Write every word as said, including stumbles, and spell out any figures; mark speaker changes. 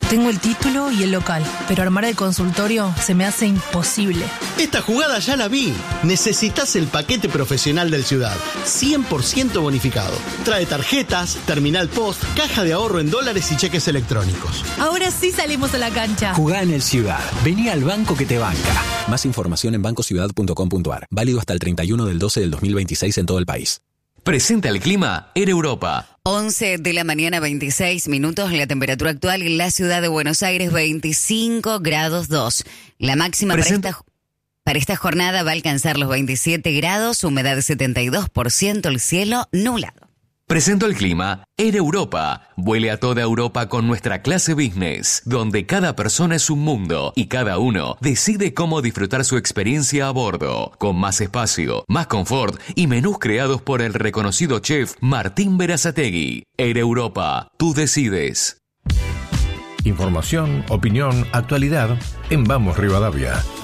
Speaker 1: Tengo el título y el local, pero armar el consultorio se me hace imposible.
Speaker 2: Esta jugada ya la vi. Necesitas el paquete profesional del Ciudad, cien por ciento bonificado. Trae tarjetas, terminal post, caja de ahorro en dólares y cheques electrónicos.
Speaker 1: Ahora sí salimos a la cancha.
Speaker 3: Jugá en el Ciudad. Vení al banco que te banca.
Speaker 4: Más información en banco ciudad punto com punto a r. Válido hasta el treinta y uno del doce del dos mil veintiséis en todo el país.
Speaker 5: Presenta el clima Air Europa.
Speaker 6: once de la mañana, veintiséis minutos. La temperatura actual en la ciudad de Buenos Aires, veinticinco grados dos. La máxima para esta, para esta jornada va a alcanzar los veintisiete grados, humedad de setenta y dos por ciento, el cielo nublado.
Speaker 5: Presento el clima Air Europa. Vuele a toda Europa con nuestra clase business, donde cada persona es un mundo y cada uno decide cómo disfrutar su experiencia a bordo, con más espacio, más confort y menús creados por el reconocido chef Martín Berazategui. Air Europa, tú decides.
Speaker 7: Información, opinión, actualidad en Vamos Rivadavia.